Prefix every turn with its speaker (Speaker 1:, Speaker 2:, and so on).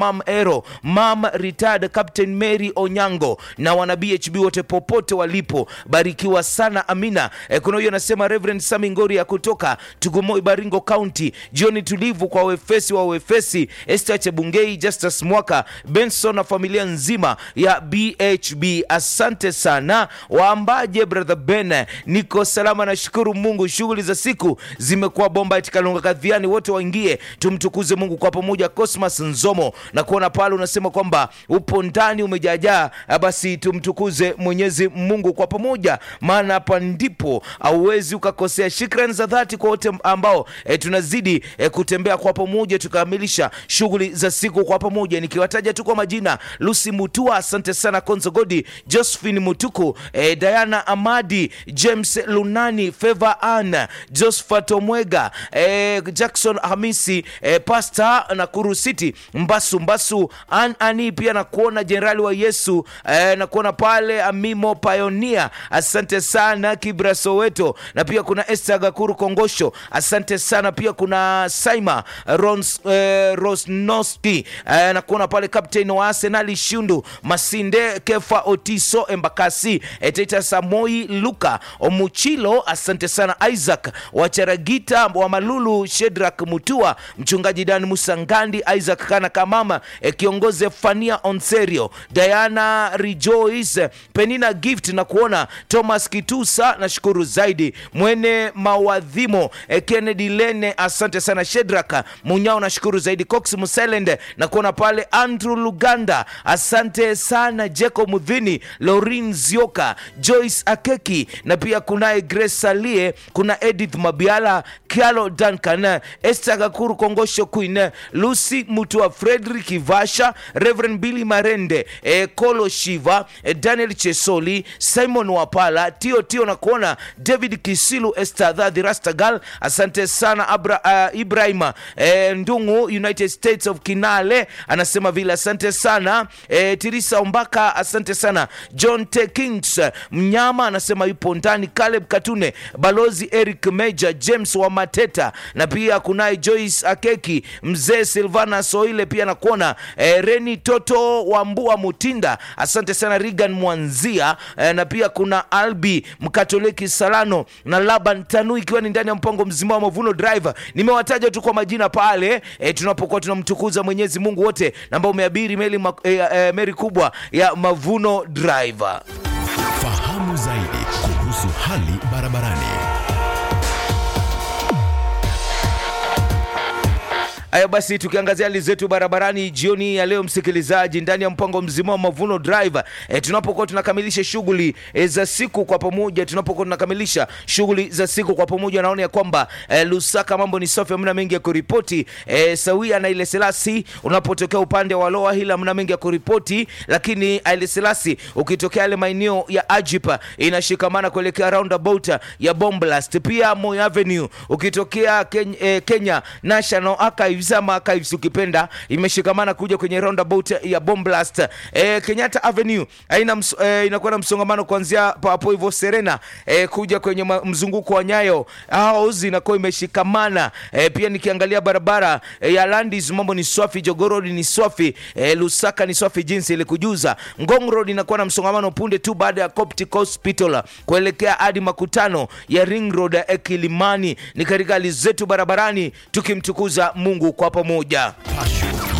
Speaker 1: Mam Ero, Mam Retired Captain Mary Onyango na wana BHB wote popote walipo, barikiwa sana, amina. Kuna huyo anasema Reverend Samingori ya kutoka Tugumoi Baringo County, jioni tulivu kwa wefesi wa wefesi, Esther Chebungei, Justus Mwaka, Benson na familia nzima ya BHB. Asante sana. Waambaje brother Ben? Niko salama na shukuru Mungu, shughuli za siku zimekuwa bomba. Itikalunga kadhiani wote waingie tumtukuze Mungu kwa pamoja. Cosmas Nzomo na kuona pale unasema kwamba upo ndani umejajaa, basi tumtukuze Mwenyezi Mungu kwa pamoja, maana hapa ndipo hauwezi ukakosea. Shukrani za dhati kwa wote ambao tunazidi kutembea kwa pamoja tukamilisha shughuli za siku kwa pamoja. Nikiwataja tu kwa majina: Lucy Mutua, asante sana; Konzo Godi, Josephine Mutuku, Diana Amadi, James Lunani, Favor Ann, Josephat Omwega, Jackson Hamisi, Pastor na Kurusiti Mbasu Ani, pia na kuona Generali wa Yesu, na kuona pale Amimo Pioneer, asante sana. Kibra Soweto, na pia kuna Esther Gakuru Kongosho, asante sana. Pia kuna Saima Rosnoski, na kuona pale Captain wa Arsenal Shundu Masinde, Kefa Otiso Embakasi, Eteta Samoi Luka Omuchilo, asante sana. Isaac Wacharagita wa Malulu, Shedrak Mutua, mchungaji Dan Musangandi, Isaac Kana Kamama, kiongozi Fania Onserio, Diana Rejoice, Penina Gift, na kuona Thomas Kitusa, na shukuru zaidi. Mwene Mawadhimo, Kennedy Lene, asante sana. Shedraka Munyao, na shukuru zaidi. Cox Muselende, na kuona pale Andrew Luganda, asante sana. Jeko Mudhini, Lorin Zioka, Joyce Akeki, na pia kunaye Grace Salie, kuna Edith Mabiala, Kialo Duncan, Esther Gakuru Kongosho Queen, Lucy Mutua, Frederick Ivasha, Reverend Billy Marende, Kolo Shiva, Daniel Chesoli, Simon Wapala, Tio, na kuona David Kisilu, Esther Dhadi Rastagal, asante sana. Ibrahima Ndungu, United States of Kinale, anasema vile asante sana. Tirisa Ombaka, asante sana. John T. Kings Mnyama, anasema yupo ndani. Caleb Katune, Balozi Eric Major, James wa Mateta, na pia kunaye Joyce Akeki, Mzee Silvana Soile, pia na kuona Reni Toto wa Mbua Mutinda, asante sana. Regan Mwanzia, na pia kuna Albi Mkatoliki Salano na Laban Tanu, ikiwa ni ndani ya mpango mzima wa Mavuno Drive. Nimewataja tu kwa majina pale tunapokuwa tunamtukuza Mwenyezi Mungu wote, na ambao umeabiri meli kubwa ya Mavuno Drive.
Speaker 2: Fahamu zaidi kuhusu hali barabarani.
Speaker 1: Aya basi, tukiangazia hali zetu barabarani jioni ya leo msikilizaji, ndani ya mpango mzima wa Mavuno Drive, tunapokuwa tunakamilisha shughuli za siku kwa pamoja, naona ya kwamba Lusaka mambo ni safi, hamna mengi ya kuripoti. Sawia na ile Selasi unapotokea upande wa Lower Hill hamna mengi ya kuripoti, lakini ile Selasi ukitokea ile maeneo ya Ajipa inashikamana kuelekea roundabout ya Bomblast. Pia Moi Avenue ukitokea Kenya National Archives ama Archives ukipenda, imeshikamana kuja kwenye roundabout ya Bomblast. Kenyatta Avenue inakuwa na msongamano kuanzia hapo hivyo Serena kuja kwenye mzunguko wa Nyayo House inakuwa imeshikamana. Pia nikiangalia barabara ya Landis mambo ni swafi, Jogoo Road ni swafi, Lusaka ni swafi jinsi ile kujuza. Ngong Road inakuwa na msongamano punde tu baada ya Coptic Hospital kuelekea hadi makutano ya Ring Road Kilimani. Ni katika hali zetu barabarani tukimtukuza Mungu kwa pamoja.